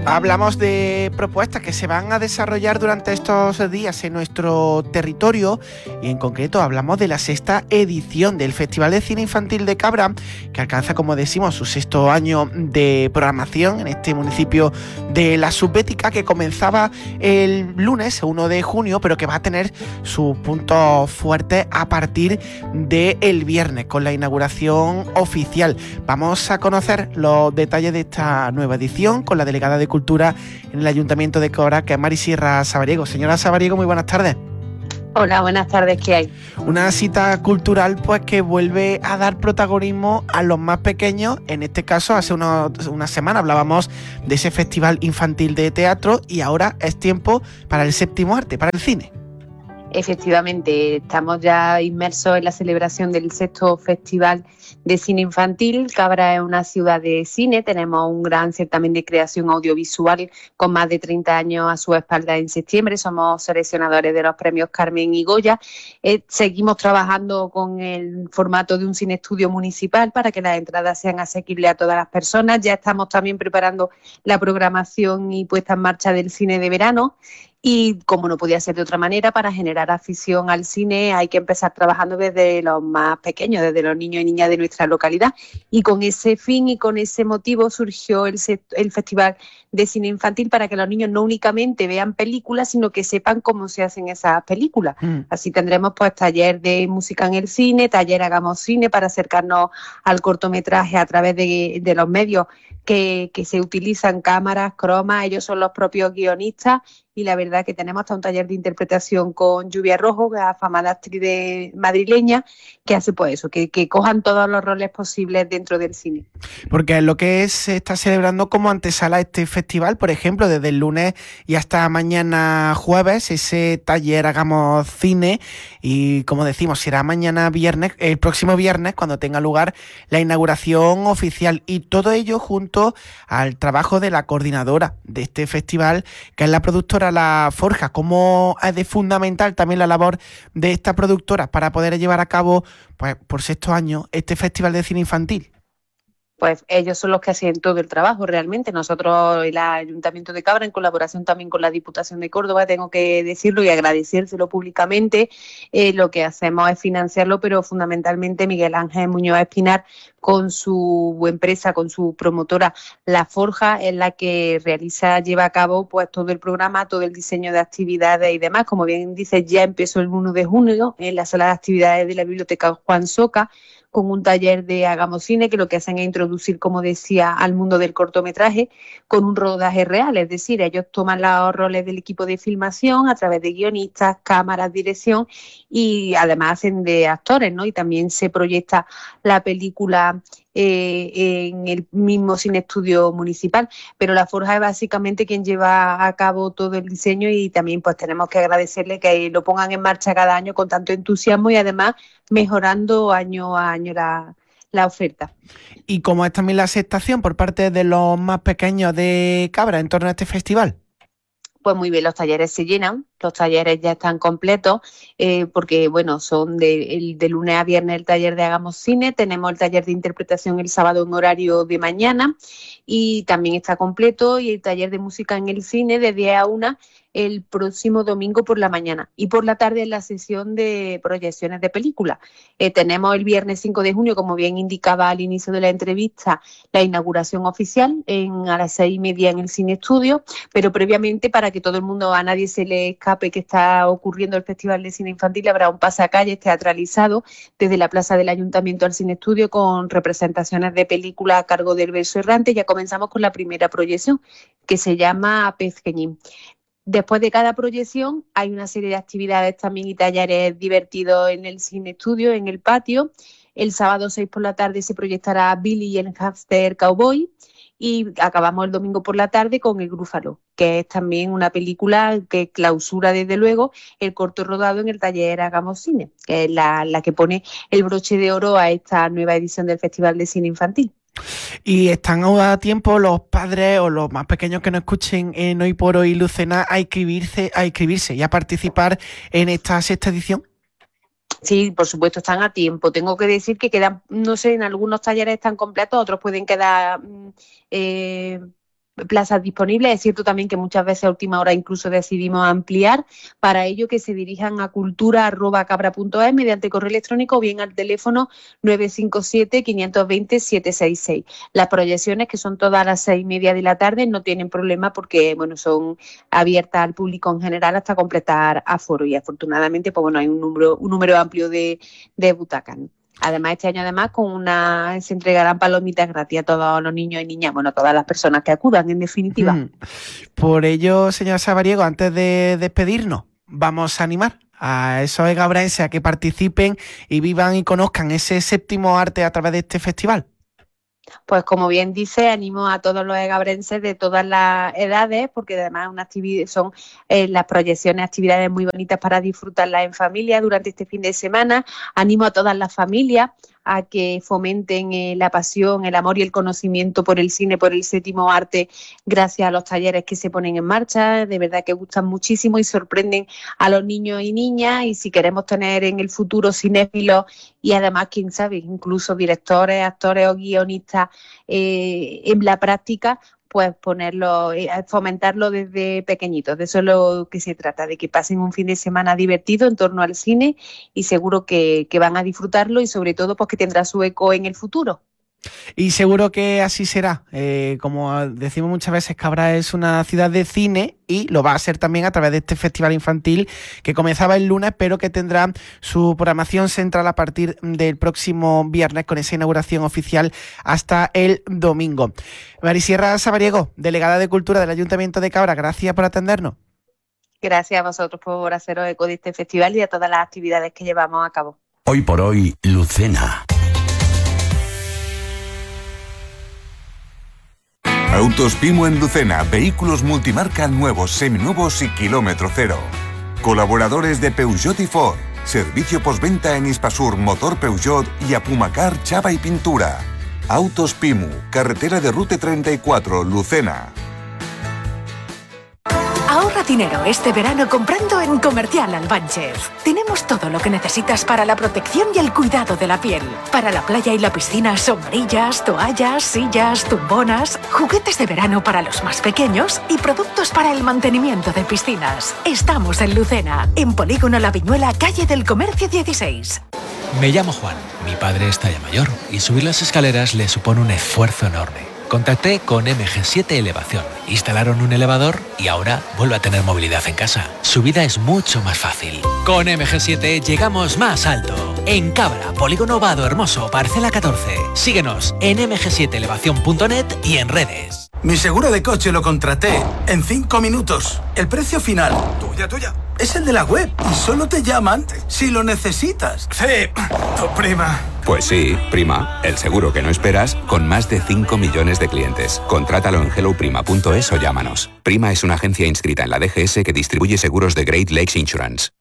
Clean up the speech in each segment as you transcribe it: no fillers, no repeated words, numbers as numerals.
Hablamos de propuestas que se van a desarrollar durante estos días en nuestro territorio y en concreto hablamos de la sexta edición del Festival de Cine Infantil de Cabra, que alcanza, como decimos, su sexto año de programación en este municipio de la Subbética, que comenzaba el lunes 1 de junio, pero que va a tener sus puntos fuertes a partir del viernes con la inauguración oficial. Vamos a conocer los detalles de esta nueva edición con la delegada de Cultura en el Ayuntamiento de Cabra, que es Mari Sierra Sabariego. Señora Sabariego, muy buenas tardes. Hola, buenas tardes, ¿qué hay? Una cita cultural pues que vuelve a dar protagonismo a los más pequeños. En este caso, hace una semana hablábamos de ese festival infantil de teatro y ahora es tiempo para el séptimo arte, para el cine. Efectivamente, estamos ya inmersos en la celebración del sexto Festival de Cine Infantil. Cabra es una ciudad de cine, tenemos un gran certamen de creación audiovisual con más de 30 años a su espalda en septiembre. Somos seleccionadores de los premios Carmen y Goya. Seguimos trabajando con el formato de un cine estudio municipal para que las entradas sean asequibles a todas las personas. Ya estamos también preparando la programación y puesta en marcha del cine de verano. Y como no podía ser de otra manera, para generar afición al cine hay que empezar trabajando desde los más pequeños, desde los niños y niñas de nuestra localidad. Y con ese fin y con ese motivo surgió el Festival de Cine Infantil, para que los niños no únicamente vean películas, sino que sepan cómo se hacen esas películas. Así tendremos pues taller de música en el cine, taller Hagamos Cine, para acercarnos al cortometraje a través de los medios que se utilizan, cámaras, cromas. Ellos son los propios guionistas. Y la verdad que tenemos hasta un taller de interpretación con Lluvia Rojo, la afamada actriz madrileña, que hace pues eso, que cojan todos los roles posibles dentro del cine. Porque es lo que se está celebrando como antesala este festival, por ejemplo, desde el lunes y hasta mañana jueves, ese taller Hagamos Cine, y como decimos, será mañana viernes, el próximo viernes, cuando tenga lugar la inauguración oficial, y todo ello junto al trabajo de la coordinadora de este festival, que es la productora La Forja. ¿Cómo es de fundamental también la labor de esta productora para poder llevar a cabo, pues por sexto año, este Festival de Cine Infantil? Pues ellos son los que hacen todo el trabajo realmente. Nosotros, el Ayuntamiento de Cabra, en colaboración también con la Diputación de Córdoba, tengo que decirlo y agradecérselo públicamente, lo que hacemos es financiarlo, pero fundamentalmente Miguel Ángel Muñoz Espinar, con su empresa, con su promotora La Forja, es la que lleva a cabo pues todo el programa, todo el diseño de actividades y demás. Como bien dices, ya empezó el 1 de junio en la sala de actividades de la Biblioteca Juan Soca, con un taller de Hagamos Cine, que lo que hacen es introducir, como decía, al mundo del cortometraje con un rodaje real. Es decir, ellos toman los roles del equipo de filmación a través de guionistas, cámaras, dirección, y además hacen de actores, ¿no? Y también se proyecta la película en el mismo cine estudio municipal. Pero La Forja es básicamente quien lleva a cabo todo el diseño, y también pues tenemos que agradecerle que lo pongan en marcha cada año con tanto entusiasmo y además mejorando año a año la oferta. ¿Y cómo es también la aceptación por parte de los más pequeños de Cabra en torno a este festival? Pues muy bien, los talleres se llenan, los talleres ya están completos, porque bueno, son de lunes a viernes el taller de Hagamos Cine, tenemos el taller de interpretación el sábado en horario de mañana, y también está completo, y el taller de música en el cine de 10 a 1 el próximo domingo por la mañana, y por la tarde en la sesión de proyecciones de películas. Tenemos el viernes 5 de junio, como bien indicaba al inicio de la entrevista, la inauguración oficial a las 6:30 en el Cine Estudio, pero previamente, para que todo el mundo, a nadie se le escape que está ocurriendo el Festival de Cine Infantil, habrá un pasacalles teatralizado desde la plaza del Ayuntamiento al Cine Estudio, con representaciones de películas a cargo del Verso Errante. Ya comenzamos con la primera proyección, que se llama Pezqueñín. Después de cada proyección hay una serie de actividades también y talleres divertidos en el Cine Estudio, en el patio. El sábado 6 por la tarde se proyectará Billy y el Hamster Cowboy, y acabamos el domingo por la tarde con El Grúfalo, que es también una película que clausura desde luego el corto rodado en el taller Hagamos Cine, que es la que pone el broche de oro a esta nueva edición del Festival de Cine Infantil. ¿Y están a tiempo los padres o los más pequeños que nos escuchen en Hoy por Hoy Lucena a inscribirse y a participar en esta sexta edición? Sí, por supuesto, están a tiempo. Tengo que decir que quedan, no sé, en algunos talleres están completos, otros pueden quedar plazas disponibles. Es cierto también que muchas veces a última hora incluso decidimos ampliar. Para ello que se dirijan a cultura@cabra.es mediante correo electrónico o bien al teléfono 957-520-766. Las proyecciones, que son todas a las 6:30 de la tarde, no tienen problema porque son abiertas al público en general hasta completar aforo, y afortunadamente hay un número amplio de butacas. Además, este año se entregarán palomitas gratis a todos los niños y niñas, todas las personas que acudan, en definitiva. Por ello, señor Sabariego, antes de despedirnos, vamos a animar a esos egabrenses a que participen y vivan y conozcan ese séptimo arte a través de este festival. Pues como bien dice, animo a todos los egabrenses de todas las edades, porque además son las proyecciones, actividades muy bonitas para disfrutarlas en familia durante este fin de semana. Animo a todas las familias a que fomenten la pasión, el amor y el conocimiento por el cine, por el séptimo arte, gracias a los talleres que se ponen en marcha. De verdad que gustan muchísimo y sorprenden a los niños y niñas, y si queremos tener en el futuro cinéfilos y además, quién sabe, incluso directores, actores o guionistas en la práctica, pues fomentarlo desde pequeñitos. De eso es lo que se trata, de que pasen un fin de semana divertido en torno al cine, y seguro que van a disfrutarlo, y sobre todo pues que tendrá su eco en el futuro. Y seguro que así será. Como decimos muchas veces, Cabra es una ciudad de cine y lo va a ser también a través de este festival infantil que comenzaba el lunes, pero que tendrá su programación central a partir del próximo viernes, con esa inauguración oficial hasta el domingo. Marisierra Sabariego, delegada de Cultura del Ayuntamiento de Cabra, gracias por atendernos. Gracias a vosotros por haceros eco de este festival y de todas las actividades que llevamos a cabo. Hoy por hoy, Lucena. Autos Pimu en Lucena, vehículos multimarca nuevos, seminuevos y kilómetro cero. Colaboradores de Peugeot y Ford. Servicio postventa en Hispasur, Motor Peugeot y Apumacar, Chapa y Pintura. Autos Pimu, carretera de Rute 34, Lucena. Ahorra dinero este verano comprando en Comercial Albánchez. Tenemos todo lo que necesitas para la protección y el cuidado de la piel. Para la playa y la piscina, sombrillas, toallas, sillas, tumbonas, juguetes de verano para los más pequeños y productos para el mantenimiento de piscinas. Estamos en Lucena, en Polígono La Viñuela, calle del Comercio 16. Me llamo Juan, mi padre está ya mayor y subir las escaleras le supone un esfuerzo enorme. Contacté con MG7 Elevación, instalaron un elevador y ahora vuelve a tener movilidad en casa. Su vida es mucho más fácil. Con MG7 llegamos más alto. En Cabra, Polígono Vado Hermoso, parcela 14. Síguenos en mg7elevacion.net y en redes. Mi seguro de coche lo contraté en 5 minutos. El precio final, tuya, es el de la web y solo te llaman si lo necesitas. Sí, tu prima. Pues sí, Prima, el seguro que no esperas, con más de 5 millones de clientes. Contrátalo en helloprima.es o llámanos. Prima es una agencia inscrita en la DGS que distribuye seguros de Great Lakes Insurance.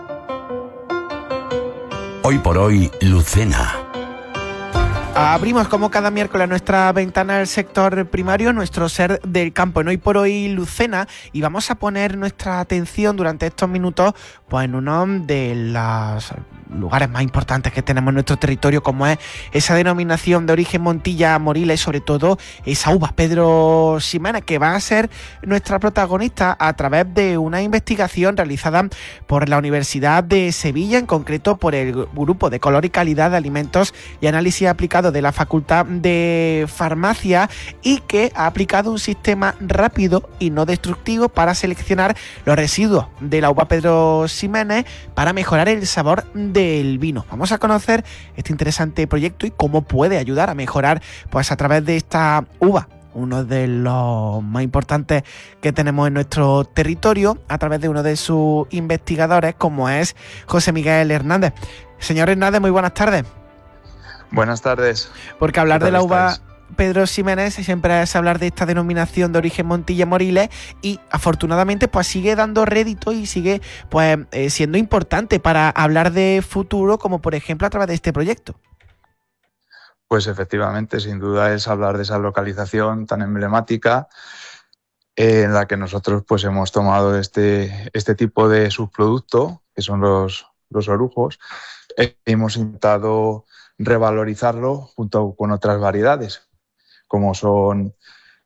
Hoy por hoy, Lucena. Abrimos como cada miércoles nuestra ventana del sector primario, nuestro ser del campo en Hoy por Hoy Lucena, y vamos a poner nuestra atención durante estos minutos pues en uno de los lugares más importantes que tenemos en nuestro territorio, como es esa denominación de origen Montilla Moriles, y sobre todo esa uva Pedro Ximénez, que va a ser nuestra protagonista a través de una investigación realizada por la Universidad de Sevilla, en concreto por el Grupo de Color y Calidad de Alimentos y Análisis Aplicado de la Facultad de Farmacia, y que ha aplicado un sistema rápido y no destructivo para seleccionar los residuos de la uva Pedro Ximénez para mejorar el sabor del vino. Vamos a conocer este interesante proyecto y cómo puede ayudar a mejorar pues a través de esta uva, uno de los más importantes que tenemos en nuestro territorio, a través de uno de sus investigadores, como es José Miguel Hernández. Señor Hernández, muy buenas tardes. Buenas tardes. Porque hablar de la uva Pedro Ximénez siempre es hablar de esta denominación de origen Montilla Moriles, y afortunadamente pues sigue dando rédito y sigue pues siendo importante para hablar de futuro, como por ejemplo a través de este proyecto. Pues efectivamente, sin duda es hablar de esa localización tan emblemática en la que nosotros pues hemos tomado este tipo de subproducto, que son los orujos, hemos intentado revalorizarlo junto con otras variedades, como son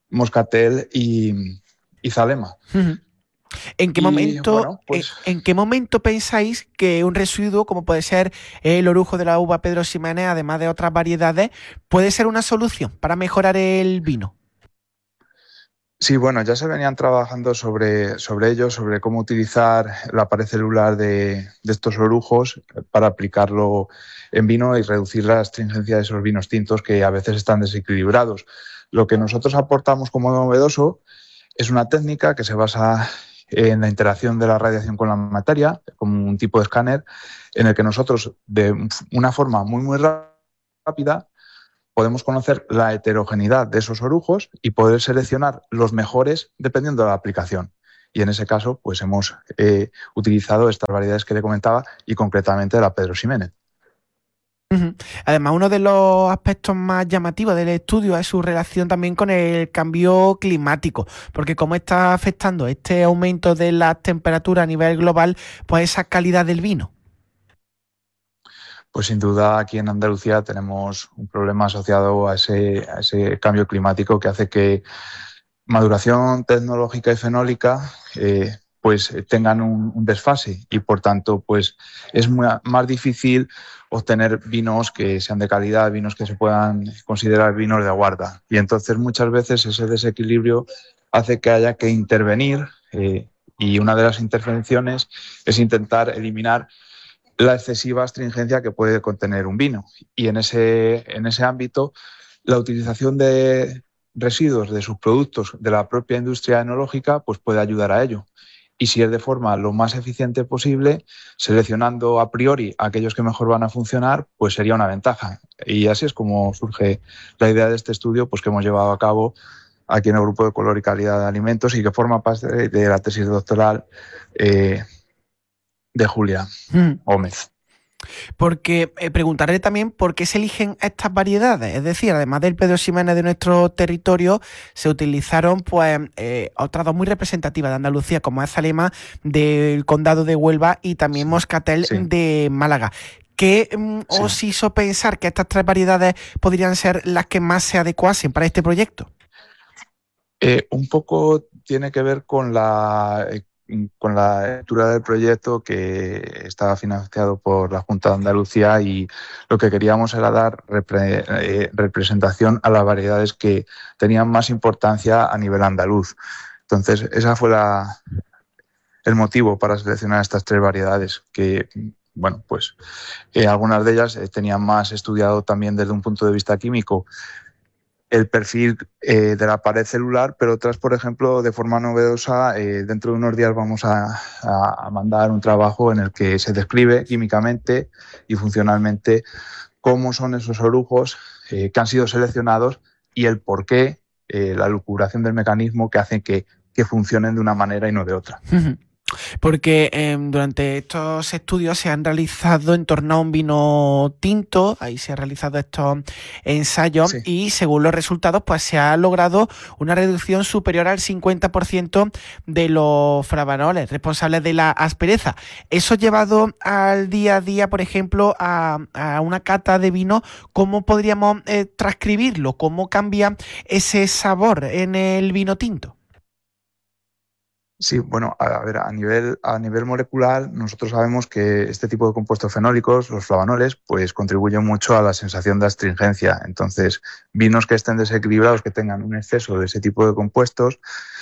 Moscatel y Zalema. ¿En qué momento, ¿en qué momento pensáis que un residuo, como puede ser el orujo de la uva Pedro Ximénez, además de otras variedades, puede ser una solución para mejorar el vino? Sí, bueno, ya se venían trabajando sobre ello, sobre cómo utilizar la pared celular de estos orujos para aplicarlo en vino y reducir la astringencia de esos vinos tintos que a veces están desequilibrados. Lo que nosotros aportamos como novedoso es una técnica que se basa en la interacción de la radiación con la materia, como un tipo de escáner, en el que nosotros, de una forma muy rápida, podemos conocer la heterogeneidad de esos orujos y poder seleccionar los mejores dependiendo de la aplicación. Y en ese caso, pues hemos utilizado estas variedades que le comentaba y concretamente la Pedro Ximénez. Además, uno de los aspectos más llamativos del estudio es su relación también con el cambio climático, porque cómo está afectando este aumento de las temperaturas a nivel global, pues esa calidad del vino. Pues sin duda aquí en Andalucía tenemos un problema asociado a ese cambio climático que hace que maduración tecnológica y fenólica pues tengan un desfase y por tanto pues es más difícil obtener vinos que sean de calidad, vinos que se puedan considerar vinos de guarda. Y entonces muchas veces ese desequilibrio hace que haya que intervenir y una de las intervenciones es intentar eliminar la excesiva astringencia que puede contener un vino. Y en ese ámbito, la utilización de residuos de sus productos de la propia industria enológica pues puede ayudar a ello. Y si es de forma lo más eficiente posible, seleccionando a priori aquellos que mejor van a funcionar, pues sería una ventaja. Y así es como surge la idea de este estudio pues que hemos llevado a cabo aquí en el Grupo de Color y Calidad de Alimentos y que forma parte de la tesis doctoral de Julia Gómez. Porque preguntarle también por qué se eligen estas variedades, es decir, además del Pedro Ximénez de nuestro territorio, se utilizaron pues otras dos muy representativas de Andalucía, como es Zalema del Condado de Huelva y también Moscatel de Málaga. ¿Qué os hizo pensar que estas tres variedades podrían ser las que más se adecuasen para este proyecto? Un poco tiene que ver con la estructura del proyecto que estaba financiado por la Junta de Andalucía y lo que queríamos era dar representación a las variedades que tenían más importancia a nivel andaluz. Entonces, ese fue el motivo para seleccionar estas tres variedades que, bueno, pues algunas de ellas tenían más estudiado también desde un punto de vista químico el perfil de la pared celular, pero otras, por ejemplo, de forma novedosa, dentro de unos días vamos a mandar un trabajo en el que se describe químicamente y funcionalmente cómo son esos orujos que han sido seleccionados y el por qué, la elucubración del mecanismo que hace que funcionen de una manera y no de otra. Porque durante estos estudios se han realizado en torno a un vino tinto, ahí se han realizado estos ensayos y según los resultados pues se ha logrado una reducción superior al 50% de los flavanoles responsables de la aspereza. Eso llevado al día a día, por ejemplo, a una cata de vino, ¿cómo podríamos transcribirlo? ¿Cómo cambia ese sabor en el vino tinto? Sí, bueno, a ver, a nivel molecular, nosotros sabemos que este tipo de compuestos fenólicos, los flavanoles, pues contribuyen mucho a la sensación de astringencia. Entonces, vinos que estén desequilibrados, que tengan un exceso de ese tipo de compuestos,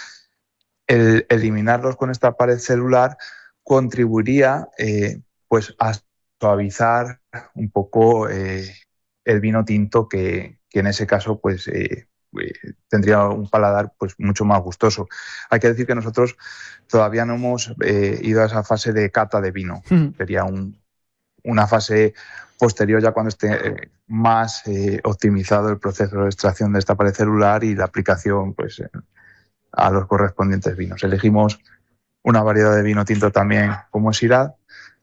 el eliminarlos con esta pared celular contribuiría pues a suavizar un poco el vino tinto que en ese caso pues tendría un paladar pues mucho más gustoso. Hay que decir que nosotros todavía no hemos ido a esa fase de cata de vino. Sería una fase posterior ya cuando esté más optimizado el proceso de extracción de esta pared celular y la aplicación pues a los correspondientes vinos. Elegimos una variedad de vino tinto también como es Syrah,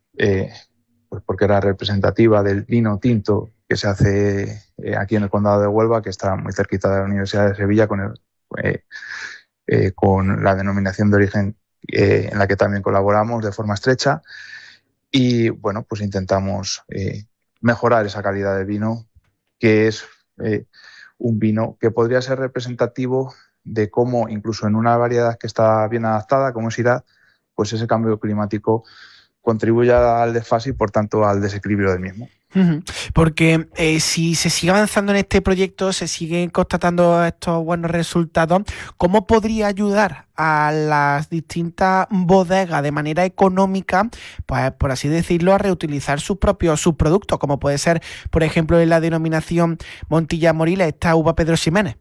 pues porque era representativa del vino tinto que se hace aquí en el Condado de Huelva, que está muy cerquita de la Universidad de Sevilla, con la denominación de origen en la que también colaboramos de forma estrecha. Y bueno, pues intentamos mejorar esa calidad de vino, que es un vino que podría ser representativo de cómo, incluso en una variedad que está bien adaptada, como es Syrah, pues ese cambio climático contribuye al desfase y, por tanto, al desequilibrio del mismo. Porque si se sigue avanzando en este proyecto, se siguen constatando estos buenos resultados, ¿cómo podría ayudar a las distintas bodegas de manera económica, pues por así decirlo, a reutilizar sus propios subproductos, como puede ser, por ejemplo, en la denominación Montilla Moriles, esta uva Pedro Ximénez?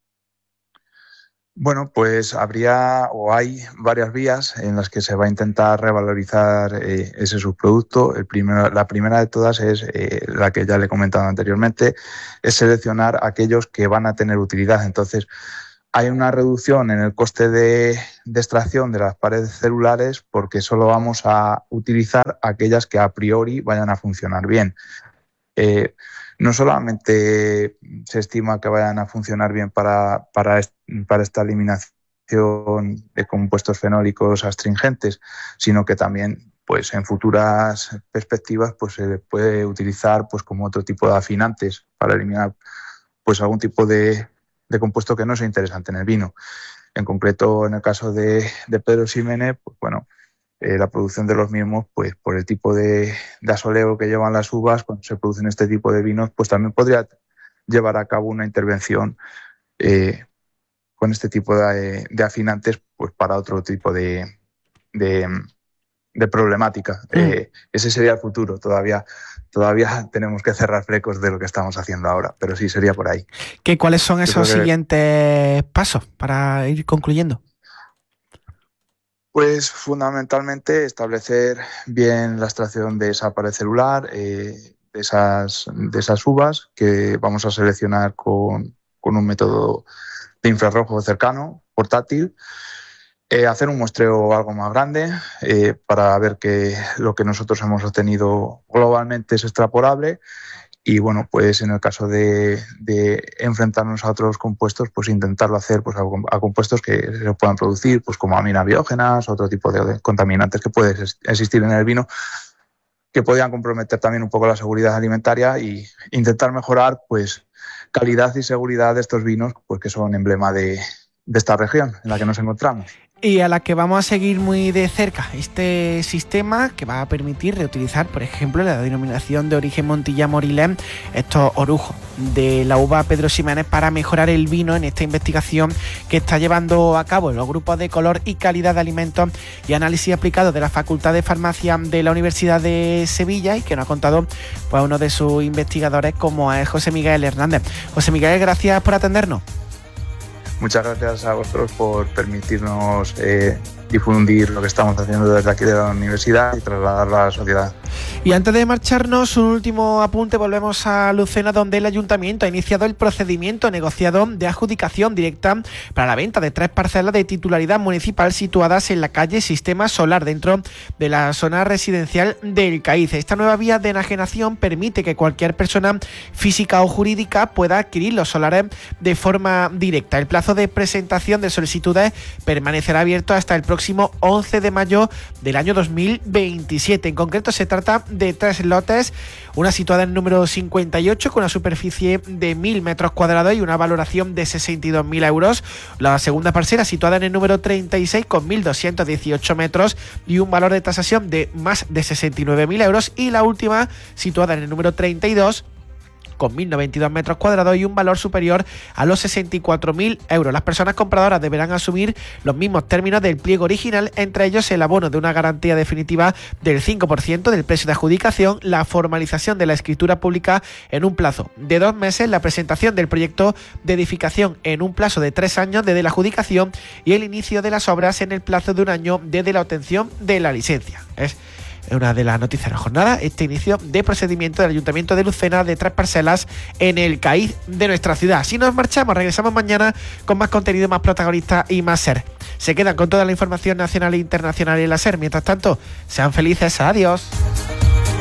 Bueno, pues hay varias vías en las que se va a intentar revalorizar ese subproducto. La primera de todas es la que ya le he comentado anteriormente, es seleccionar aquellos que van a tener utilidad. Entonces, hay una reducción en el coste de extracción de las paredes celulares porque solo vamos a utilizar aquellas que a priori vayan a funcionar bien. No solamente se estima que vayan a funcionar bien para esta eliminación de compuestos fenólicos astringentes, sino que también, pues, en futuras perspectivas, pues, se puede utilizar, pues, como otro tipo de afinantes para eliminar, pues, algún tipo de compuesto que no sea interesante en el vino. En concreto, en el caso de Pedro Ximénez, pues bueno, la producción de los mismos, pues por el tipo de asoleo que llevan las uvas, cuando se producen este tipo de vinos, pues también podría llevar a cabo una intervención con este tipo de afinantes, pues para otro tipo de problemática. Ese sería el futuro. Todavía tenemos que cerrar flecos de lo que estamos haciendo ahora, pero sí, sería por ahí. ¿Cuáles son esos siguientes pasos para ir concluyendo? Pues fundamentalmente establecer bien la extracción de esa pared celular, de esas uvas que vamos a seleccionar con un método de infrarrojo cercano, portátil, hacer un muestreo algo más grande para ver que lo que nosotros hemos obtenido globalmente es extrapolable. Y bueno, pues en el caso de enfrentarnos a otros compuestos, pues intentarlo hacer pues a compuestos que se puedan producir, pues como aminas biógenas, otro tipo de contaminantes que pueden existir en el vino, que podrían comprometer también un poco la seguridad alimentaria y intentar mejorar pues calidad y seguridad de estos vinos, pues que son emblema de esta región en la que nos encontramos. Y a la que vamos a seguir muy de cerca este sistema que va a permitir reutilizar, por ejemplo, la denominación de origen Montilla Moriles, estos orujos de la uva Pedro Ximénez, para mejorar el vino en esta investigación que está llevando a cabo los grupos de color y calidad de alimentos y análisis aplicado de la Facultad de Farmacia de la Universidad de Sevilla, y que nos ha contado pues uno de sus investigadores, como es José Miguel Hernández. José Miguel, gracias por atendernos. Muchas gracias a vosotros por permitirnos difundir lo que estamos haciendo desde aquí de la universidad y trasladarlo a la sociedad. Y antes de marcharnos, un último apunte. Volvemos a Lucena, donde el Ayuntamiento ha iniciado el procedimiento negociado de adjudicación directa para la venta de 3 parcelas de titularidad municipal situadas en la calle Sistema Solar, dentro de la zona residencial del Caíz. Esta nueva vía de enajenación permite que cualquier persona física o jurídica pueda adquirir los solares de forma directa. El plazo de presentación de solicitudes permanecerá abierto hasta el próximo 11 de mayo del año 2027. En concreto, se trata de 3 lotes, una situada en el número 58 con una superficie de 1.000 metros cuadrados y una valoración de 62.000 euros. La segunda parcela situada en el número 36 con 1.218 metros y un valor de tasación de más de 69.000 euros. Y la última situada en el número 32 con 1.092 metros cuadrados y un valor superior a los 64.000 euros. Las personas compradoras deberán asumir los mismos términos del pliego original, entre ellos el abono de una garantía definitiva del 5% del precio de adjudicación, la formalización de la escritura pública en un plazo de 2 meses, la presentación del proyecto de edificación en un plazo de 3 años desde la adjudicación y el inicio de las obras en el plazo de 1 año desde la obtención de la licencia. Es una de las noticias de la jornada, este inicio de procedimiento del Ayuntamiento de Lucena de 3 parcelas en el Caíz de nuestra ciudad. Si nos marchamos, regresamos mañana con más contenido, más protagonista y más SER. Se quedan con toda la información nacional e internacional en la SER. Mientras tanto, sean felices. Adiós.